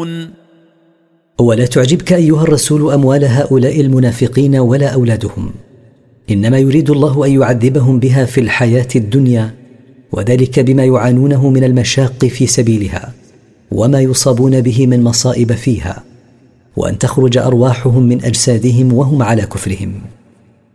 يعلمون. ولا تعجبك أيها الرسول أموال هؤلاء المنافقين ولا أولادهم، إنما يريد الله أن يعذبهم بها في الحياة الدنيا، وذلك بما يعانونه من المشاق في سبيلها وما يصابون به من مصائب فيها، وأن تخرج أرواحهم من أجسادهم وهم على كفرهم.